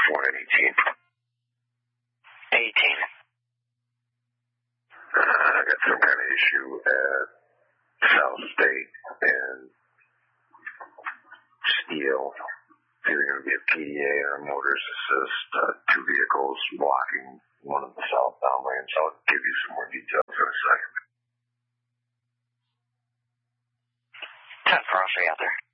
1 and 18. 18. I got some kind of issue at South State and Steele. It's either going to be a PDA or a motorist assist. Two vehicles blocking one of the southbound lanes. I'll give you some more details in a second. 10 for us, out there.